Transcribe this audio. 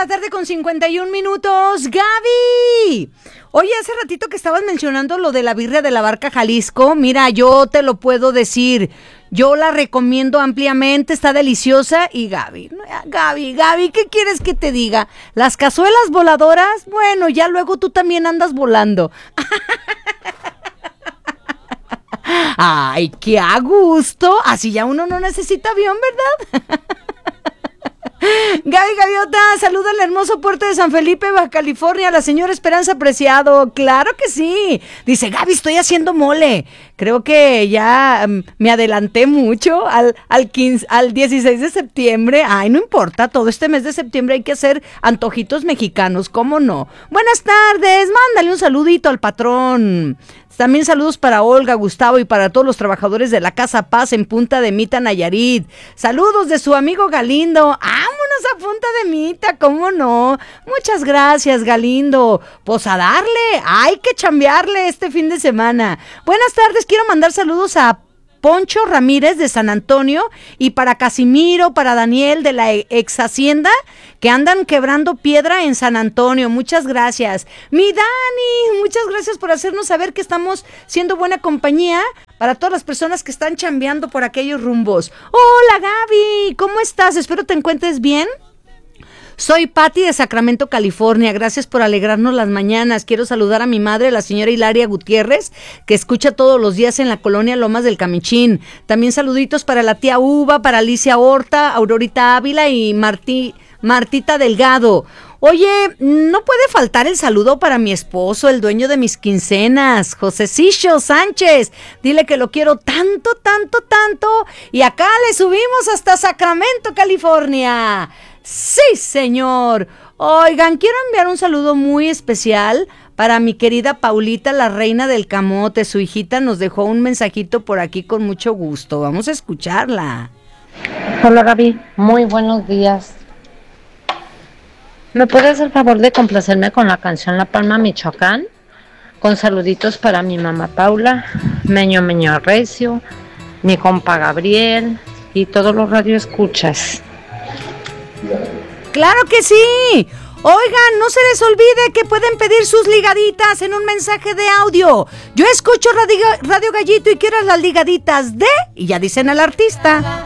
la tarde con 51 minutos. Gaby, oye, hace ratito que estabas mencionando lo de la birria de la Barca Jalisco. Mira, yo te lo puedo decir. Yo la recomiendo ampliamente, está deliciosa. Y Gaby, ¿qué quieres que te diga? Las cazuelas voladoras, bueno, ya luego tú también andas volando. Ay, qué a gusto. Así ya uno no necesita avión, ¿verdad? Gaby Gaviota, saluda al hermoso puerto de San Felipe, Baja California, la señora Esperanza Preciado. Claro que sí. Dice, Gaby, estoy haciendo mole. Creo que ya me adelanté mucho al 16 de septiembre. Ay, no importa, todo este mes de septiembre hay que hacer antojitos mexicanos, ¿cómo no? Buenas tardes, mándale un saludito al patrón. También saludos para Olga, Gustavo y para todos los trabajadores de la Casa Paz en Punta de Mita, Nayarit. Saludos de su amigo Galindo. ¡Vámonos a Punta de Mita! ¿Cómo no? Muchas gracias, Galindo. Pues a darle, hay que chambearle este fin de semana. Buenas tardes, quiero mandar saludos a Poncho Ramírez de San Antonio y para Casimiro, para Daniel de la ex Hacienda que andan quebrando piedra en San Antonio. Muchas gracias. Mi Dani, muchas gracias por hacernos saber que estamos siendo buena compañía para todas las personas que están chambeando por aquellos rumbos. Hola Gaby, ¿cómo estás? Espero te encuentres bien. Soy Patti de Sacramento, California. Gracias por alegrarnos las mañanas. Quiero saludar a mi madre, la señora Hilaria Gutiérrez, que escucha todos los días en la colonia Lomas del Camichín. También saluditos para la tía Uva, para Alicia Horta, Aurorita Ávila y Martita Delgado. Oye, no puede faltar el saludo para mi esposo, el dueño de mis quincenas, Josecillo Sánchez. Dile que lo quiero tanto, tanto, tanto. Y acá le subimos hasta Sacramento, California. Sí, señor. Oigan, quiero enviar un saludo muy especial para mi querida Paulita, la reina del camote. Su hijita nos dejó un mensajito por aquí con mucho gusto. Vamos a escucharla. Hola Gaby, muy buenos días. ¿Me puedes hacer el favor de complacerme con la canción La Palma, Michoacán? Con saluditos para mi mamá Paula, Meño Recio, mi compa Gabriel y todos los radioescuchas. ¡Claro que sí! Oigan, no se les olvide que pueden pedir sus ligaditas en un mensaje de audio. Yo escucho Radio Gallito y quiero las ligaditas de... Y ya dicen al artista.